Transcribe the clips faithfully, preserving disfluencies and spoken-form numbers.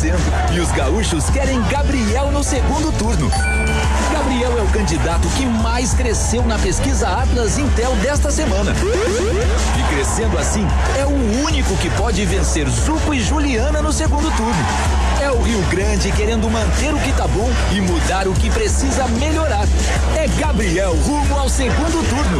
crescendo e os gaúchos querem Gabriel no segundo turno. Gabriel é o candidato que mais cresceu na pesquisa Atlas Intel desta semana. E crescendo assim, é o único que pode vencer Zuco e Juliana no segundo turno. É o Rio Grande querendo manter o que tá bom e mudar o que precisa melhorar. É Gabriel rumo ao segundo turno.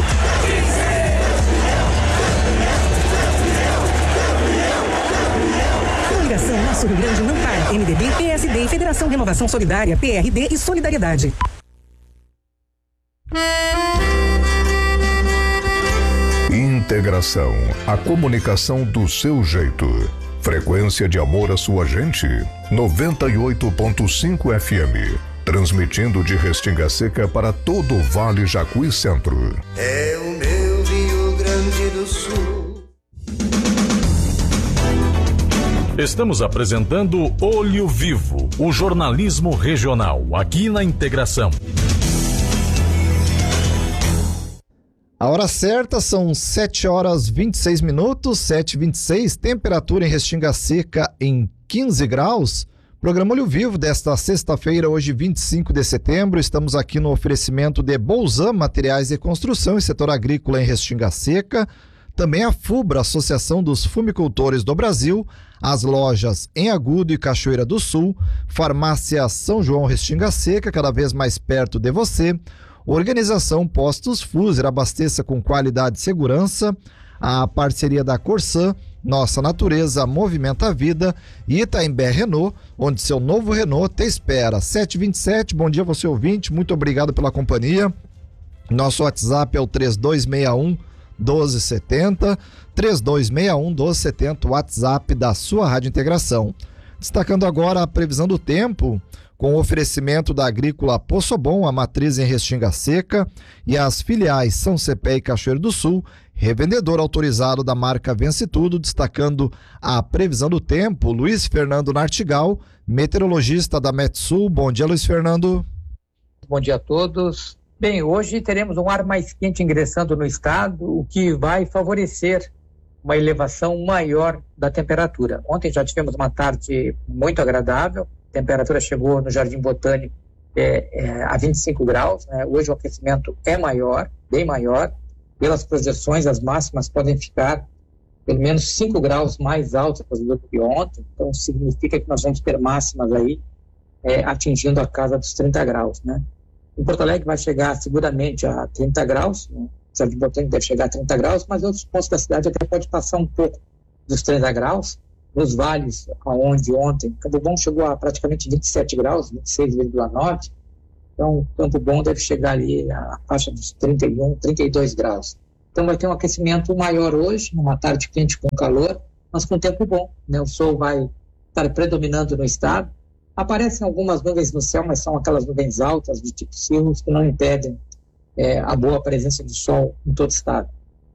Coligação Nosso Rio Grande não para. M D B, P S D, Federação Renovação Solidária, P R D e Solidariedade. Integração, a comunicação do seu jeito. Frequência de amor à sua gente, noventa e oito ponto cinco F M. Transmitindo de Restinga Seca para todo o Vale Jacuí Centro. É o meu Rio Grande do Sul. Estamos apresentando Olho Vivo, o jornalismo regional, aqui na Integração. A hora certa são sete horas vinte e seis minutos, sete e vinte e seis, temperatura em Restinga Seca em quinze graus. Programa Olho Vivo desta sexta-feira, hoje vinte e cinco de setembro. Estamos aqui no oferecimento de Bolzan Materiais de Construção e Setor Agrícola em Restinga Seca. Também a FUBRA, Associação dos Fumicultores do Brasil, as lojas em Agudo e Cachoeira do Sul, Farmácia São João Restinga Seca, cada vez mais perto de você. Organização Postos Fuser, abasteça com qualidade e segurança. A parceria da Corsan, Nossa Natureza Movimenta a Vida, e Itaimbé Renault, onde seu novo Renault te espera. sete e vinte e sete, bom dia você ouvinte, muito obrigado pela companhia. Nosso WhatsApp é o três dois seis um, doze setenta, três dois seis um, doze setenta, WhatsApp da sua Rádio Integração. Destacando agora a previsão do tempo, com o oferecimento da Agrícola Poço Bom, a matriz em Restinga Seca, e as filiais São Cepé e Cachoeiro do Sul, revendedor autorizado da marca Vence Tudo, destacando a previsão do tempo, Luiz Fernando Nartigal, meteorologista da Metsul. Bom dia, Luiz Fernando. Bom dia a todos. Bem, hoje teremos um ar mais quente ingressando no estado, o que vai favorecer uma elevação maior da temperatura. Ontem já tivemos uma tarde muito agradável, a temperatura chegou no Jardim Botânico é, é, a vinte e cinco graus, né? Hoje o aquecimento é maior, bem maior. Pelas projeções, as máximas podem ficar pelo menos cinco graus mais altas do que ontem, então significa que nós vamos ter máximas aí é, atingindo a casa dos trinta graus, né? Em Porto Alegre vai chegar seguramente a trinta graus, né? O Jardim Botânico deve chegar a trinta graus, mas outros pontos da cidade até pode passar um pouco dos trinta graus. Nos vales, onde ontem, Campo Bom chegou a praticamente vinte e sete graus, vinte e seis vírgula nove, então Campo Bom deve chegar ali à faixa dos trinta e um, trinta e dois graus. Então vai ter um aquecimento maior hoje, numa tarde quente com calor, mas com tempo bom, né? O sol vai estar predominando no estado. Aparecem algumas nuvens no céu, mas são aquelas nuvens altas de tipo cirrus que não impedem é, a boa presença do sol em todo o estado.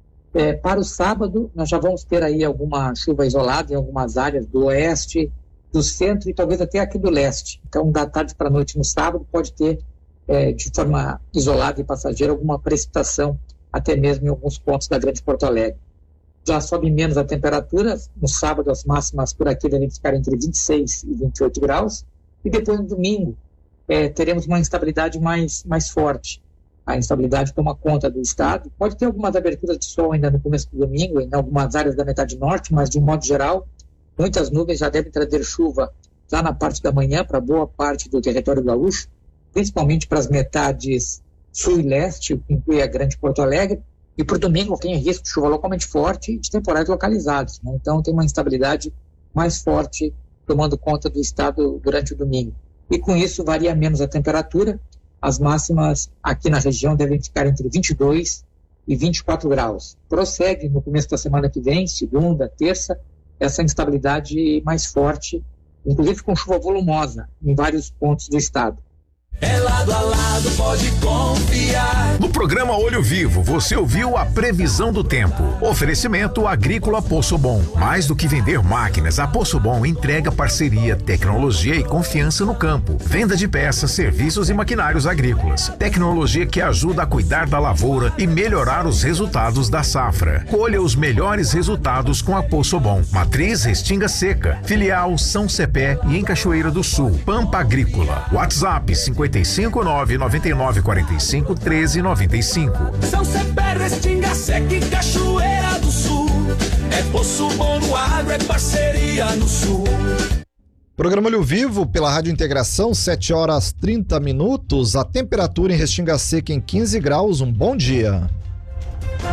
É, para o sábado, nós já vamos ter aí alguma chuva isolada em algumas áreas do oeste, do centro e talvez até aqui do leste. Então, da tarde para a noite no sábado, pode ter, é, de forma isolada e passageira, alguma precipitação, até mesmo em alguns pontos da Grande Porto Alegre. Já sobe menos a temperatura. No sábado, as máximas por aqui devem ficar entre vinte e seis e vinte e oito graus. E depois, no domingo, é, teremos uma instabilidade mais, mais forte. A instabilidade toma conta do estado. Pode ter algumas aberturas de sol ainda no começo do domingo, em algumas áreas da metade norte, mas de um modo geral, muitas nuvens já devem trazer chuva já na parte da manhã para boa parte do território gaúcho, principalmente para as metades sul e leste, o que inclui a Grande Porto Alegre, e para o domingo tem risco de chuva localmente forte e de temporais localizados, né? Então tem uma instabilidade mais forte tomando conta do estado durante o domingo. E com isso varia menos a temperatura. As máximas aqui na região devem ficar entre vinte e dois e vinte e quatro graus. Prossegue no começo da semana que vem, segunda, terça, essa instabilidade mais forte, inclusive com chuva volumosa em vários pontos do estado. É lado a lado, pode confiar. No programa Olho Vivo, você ouviu a previsão do tempo. Oferecimento Agrícola Poço Bom. Mais do que vender máquinas, a Poço Bom entrega parceria, tecnologia e confiança no campo. Venda de peças, serviços e maquinários agrícolas. Tecnologia que ajuda a cuidar da lavoura e melhorar os resultados da safra. Colha os melhores resultados com a Poço Bom. Matriz Restinga Seca. Filial São Cepé e em Cachoeira do Sul. Pampa Agrícola. WhatsApp cinquenta e cinco, nove nove nove, quatro cinco, treze, noventa e cinco. São Cepé, Restinga Seca e Cachoeira do Sul. É Poço Bom no agro, é parceria no Sul. Programa Olho Vivo pela Rádio Integração, sete horas trinta minutos. A temperatura em Restinga Seca em quinze graus. Um bom dia.